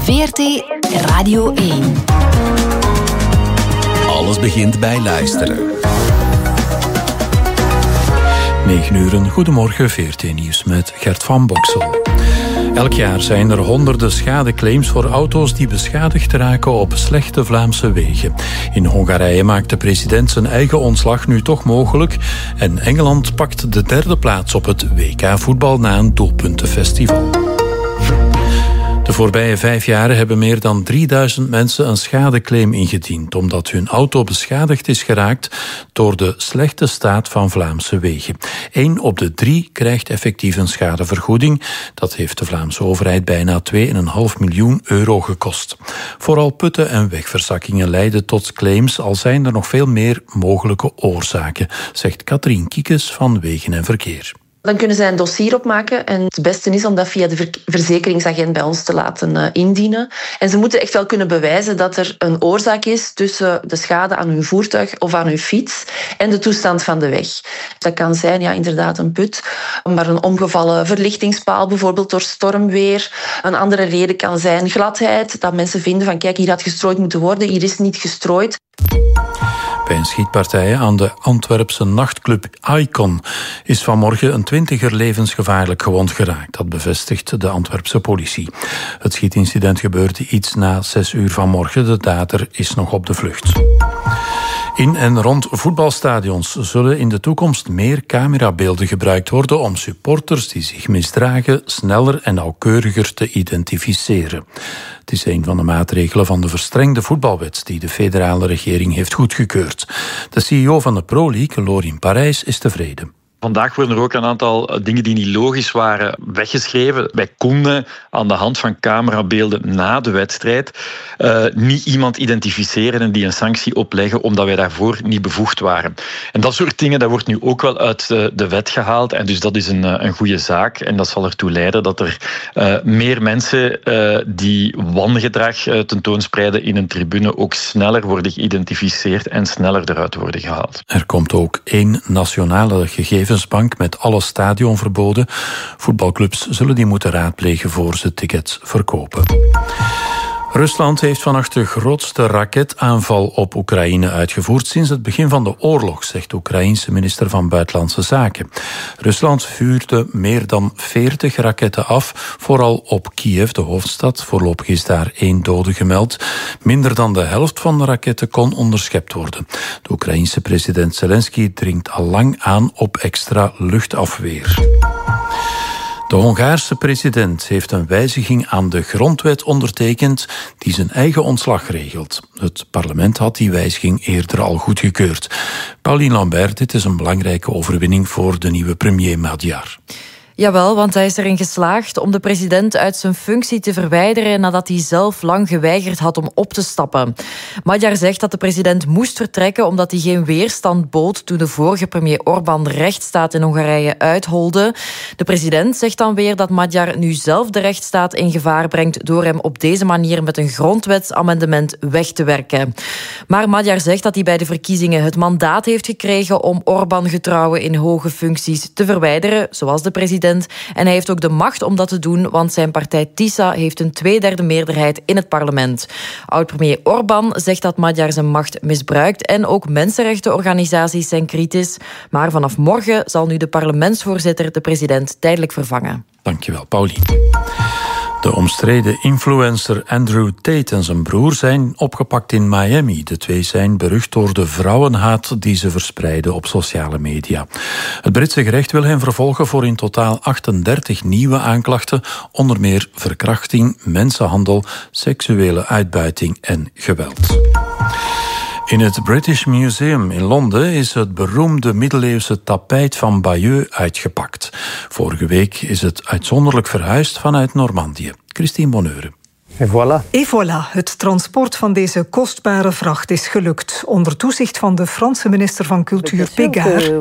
VRT Radio 1. Alles begint bij luisteren. 9 uur, goedemorgen, VRT Nieuws met Gert van Boksel. Elk jaar zijn er honderden schadeclaims voor auto's die beschadigd raken op slechte Vlaamse wegen. In Hongarije maakt de president zijn eigen ontslag nu toch mogelijk en Engeland pakt de 3e plaats op het WK-voetbal na een doelpuntenfestival. De voorbije 5 jaar hebben meer dan 3000 mensen een schadeclaim ingediend omdat hun auto beschadigd is geraakt door de slechte staat van Vlaamse wegen. 1 op de 3 krijgt effectief een schadevergoeding. Dat heeft de Vlaamse overheid bijna €2,5 miljoen gekost. Vooral putten en wegverzakkingen leiden tot claims, al zijn er nog veel meer mogelijke oorzaken, zegt Katrien Kiekes van Wegen en Verkeer. Dan kunnen zij een dossier opmaken en het beste is om dat via de verzekeringsagent bij ons te laten indienen. En ze moeten echt wel kunnen bewijzen dat er een oorzaak is tussen de schade aan hun voertuig of aan hun fiets en de toestand van de weg. Dat kan zijn, ja, inderdaad een put, maar een omgevallen verlichtingspaal bijvoorbeeld door stormweer. Een andere reden kan zijn gladheid, dat mensen vinden van kijk, hier had gestrooid moeten worden, hier is niet gestrooid. Bij een schietpartij aan de Antwerpse nachtclub Icon is vanmorgen een 20er levensgevaarlijk gewond geraakt. Dat bevestigt de Antwerpse politie. Het schietincident gebeurde iets na 6 uur vanmorgen. De dader is nog op de vlucht. In en rond voetbalstadions zullen in de toekomst meer camerabeelden gebruikt worden om supporters die zich misdragen sneller en nauwkeuriger te identificeren. Het is een van de maatregelen van de verstrengde voetbalwet die de federale regering heeft goedgekeurd. De CEO van de Pro League, Lorin Parijs, is tevreden. Vandaag worden er ook een aantal dingen die niet logisch waren weggeschreven. Wij konden aan de hand van camerabeelden na de wedstrijd niet iemand identificeren en die een sanctie opleggen omdat wij daarvoor niet bevoegd waren. En dat soort dingen, dat wordt nu ook wel uit de wet gehaald. En dus dat is een goede zaak. En dat zal ertoe leiden dat er meer mensen die wangedrag tentoonspreiden in een tribune ook sneller worden geïdentificeerd en sneller eruit worden gehaald. Er komt ook 1 nationale gegevensbank met alle stadionverboden. Voetbalclubs zullen die moeten raadplegen voor ze tickets verkopen. Rusland heeft vannacht de grootste raketaanval op Oekraïne uitgevoerd sinds het begin van de oorlog, zegt de Oekraïense minister van Buitenlandse Zaken. Rusland vuurde meer dan 40 raketten af, vooral op Kiev, de hoofdstad. Voorlopig is daar 1 dode gemeld. Minder dan de helft van de raketten kon onderschept worden. De Oekraïense president Zelensky dringt al lang aan op extra luchtafweer. De Hongaarse president heeft een wijziging aan de grondwet ondertekend die zijn eigen ontslag regelt. Het parlement had die wijziging eerder al goedgekeurd. Pauline Lambert, dit is een belangrijke overwinning voor de nieuwe premier Magyar. Jawel, want hij is erin geslaagd om de president uit zijn functie te verwijderen nadat hij zelf lang geweigerd had om op te stappen. Magyar zegt dat de president moest vertrekken omdat hij geen weerstand bood toen de vorige premier Orbán de rechtsstaat in Hongarije uitholde. De president zegt dan weer dat Magyar nu zelf de rechtsstaat in gevaar brengt door hem op deze manier met een grondwetsamendement weg te werken. Maar Magyar zegt dat hij bij de verkiezingen het mandaat heeft gekregen om Orbán-getrouwen in hoge functies te verwijderen, zoals de president. En hij heeft ook de macht om dat te doen, want zijn partij TISA heeft een 2/3 meerderheid in het parlement. Oud-premier Orbán zegt dat Magyar zijn macht misbruikt en ook mensenrechtenorganisaties zijn kritisch. Maar vanaf morgen zal nu de parlementsvoorzitter de president tijdelijk vervangen. Dankjewel, Pauline. De omstreden influencer Andrew Tate en zijn broer zijn opgepakt in Miami. De twee zijn berucht door de vrouwenhaat die ze verspreiden op sociale media. Het Britse gerecht wil hen vervolgen voor in totaal 38 nieuwe aanklachten, onder meer verkrachting, mensenhandel, seksuele uitbuiting en geweld. In het British Museum in Londen is het beroemde middeleeuwse tapijt van Bayeux uitgepakt. Vorige week is het uitzonderlijk verhuisd vanuit Normandië. Christine Bonheure. Et voilà, het transport van deze kostbare vracht is gelukt. Onder toezicht van de Franse minister van Cultuur Pégard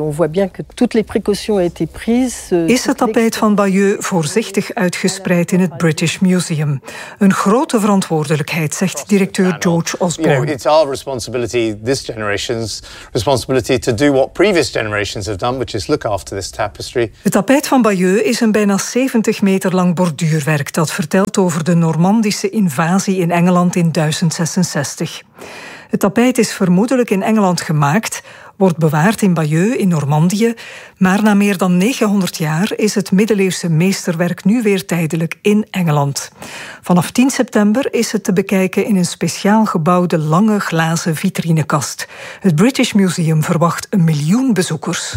is het tapijt van Bayeux voorzichtig uitgespreid in het British Museum. Een grote verantwoordelijkheid, zegt directeur George Osborne. It's our responsibility, this generation's responsibility, to do what previous generations have done, which is look after this tapestry. Het tapijt van Bayeux is een bijna 70 meter lang borduurwerk dat vertelt over de Normandische Britse invasie in Engeland in 1066. Het tapijt is vermoedelijk in Engeland gemaakt, wordt bewaard in Bayeux in Normandië, maar na meer dan 900 jaar is het middeleeuwse meesterwerk nu weer tijdelijk in Engeland. Vanaf 10 september is het te bekijken in een speciaal gebouwde lange glazen vitrinekast. Het British Museum verwacht 1 miljoen bezoekers.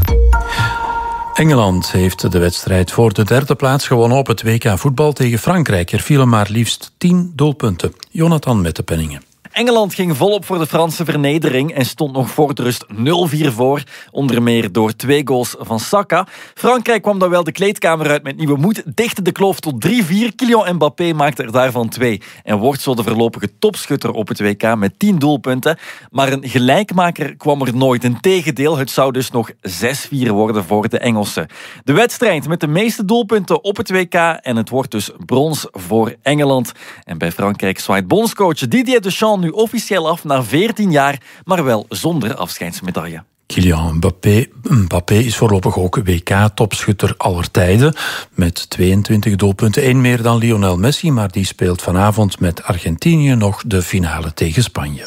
Engeland heeft de wedstrijd voor de 3e plaats gewonnen op het WK voetbal tegen Frankrijk. Er vielen maar liefst 10 doelpunten. Jonathan met de penningen. Engeland ging volop voor de Franse vernedering en stond nog voor de rust 0-4 voor. Onder meer door 2 goals van Saka. Frankrijk kwam dan wel de kleedkamer uit met nieuwe moed, dichtte de kloof tot 3-4. Kylian Mbappé maakte er daarvan 2 en wordt zo de voorlopige topschutter op het WK met 10 doelpunten. Maar een gelijkmaker kwam er nooit. Integendeel, het zou dus nog 6-4 worden voor de Engelsen. De wedstrijd met de meeste doelpunten op het WK en het wordt dus brons voor Engeland. En bij Frankrijk zwaait bondscoach Didier Deschamps nu officieel af na 14 jaar, maar wel zonder afscheidsmedaille. Kylian Mbappé is voorlopig ook WK-topschutter aller tijden. Met 22 doelpunten, 1 meer dan Lionel Messi, maar die speelt vanavond met Argentinië nog de finale tegen Spanje.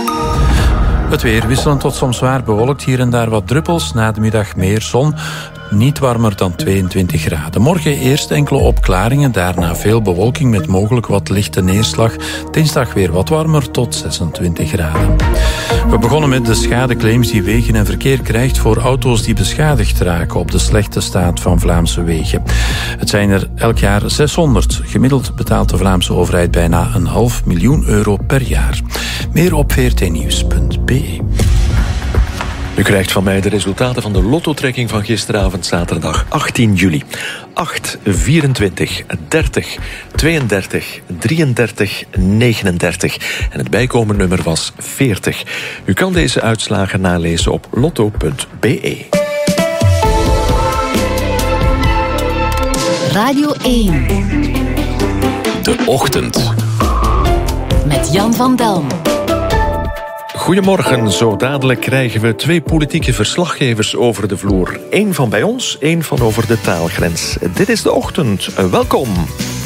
Het weer wisselend tot soms zwaar bewolkt, hier en daar wat druppels. Na de middag meer zon. Niet warmer dan 22 graden. Morgen eerst enkele opklaringen, daarna veel bewolking met mogelijk wat lichte neerslag. Dinsdag weer wat warmer tot 26 graden. We begonnen met de schadeclaims die Wegen en Verkeer krijgt voor auto's die beschadigd raken op de slechte staat van Vlaamse wegen. Het zijn er elk jaar 600. Gemiddeld betaalt de Vlaamse overheid bijna €500.000 per jaar. Meer op vrtnieuws.be. U krijgt van mij de resultaten van de lottotrekking van gisteravond zaterdag 18 juli. 8, 24, 30, 32, 33, 39. En het bijkomende nummer was 40. U kan deze uitslagen nalezen op lotto.be. Radio 1. De Ochtend. Met Jan van Delm. Goedemorgen, zo dadelijk krijgen we 2 politieke verslaggevers over de vloer. 1 van bij ons, 1 van over de taalgrens. Dit is De Ochtend. Welkom.